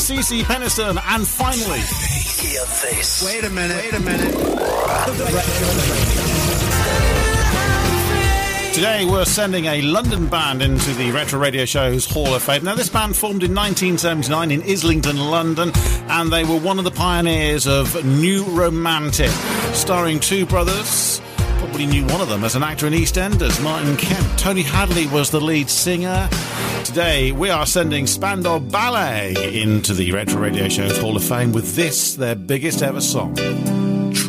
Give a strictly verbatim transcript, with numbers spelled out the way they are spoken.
C C Peniston, and finally... Hear this. Wait a minute, wait a minute. Today we're sending a London band into the Retro Radio Show's Hall of Fame. Now, this band formed in nineteen seventy-nine in Islington, London, and they were one of the pioneers of New Romantic, starring two brothers. Probably knew one of them as an actor in EastEnders, Martin Kemp. Tony Hadley was the lead singer. Today we are sending Spandau Ballet into the Retro Radio Show's Hall of Fame with this, their biggest ever song.